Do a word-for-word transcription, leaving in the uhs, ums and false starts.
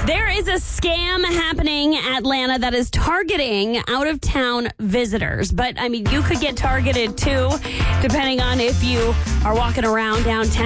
There is a scam happening in Atlanta that is targeting out-of-town visitors. But, I mean, you could get targeted, too, depending on if you are walking around downtown.